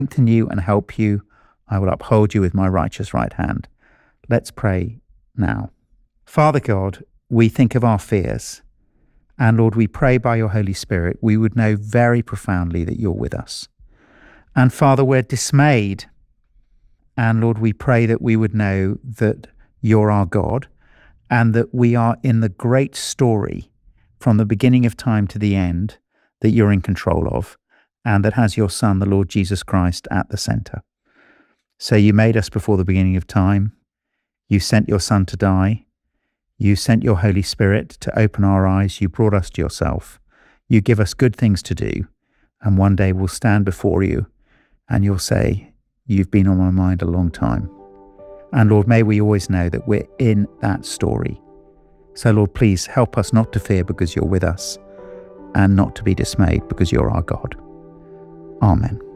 strengthen you and help you. I will uphold you with my righteous right hand. Let's pray now. Father God, we think of our fears. And Lord, we pray by your Holy Spirit, we would know very profoundly that you're with us. And Father, we're dismayed. And Lord, we pray that we would know that you're our God and that we are in the great story from the beginning of time to the end that you're in control of, and that has your Son, the Lord Jesus Christ, at the center. So you made us before the beginning of time. You sent your Son to die. You sent your Holy Spirit to open our eyes. You brought us to yourself. You give us good things to do. And one day we'll stand before you and you'll say, you've been on my mind a long time. And Lord, may we always know that we're in that story. So Lord, please help us not to fear because you're with us, and not to be dismayed because you're our God. Amen.